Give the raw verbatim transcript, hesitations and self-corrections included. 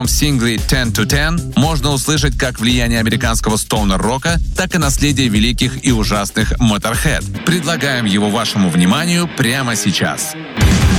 В сингле ten to ten можно услышать как влияние американского стоунер-рока, так и наследие великих и ужасных Motorhead. Предлагаем его вашему вниманию прямо сейчас.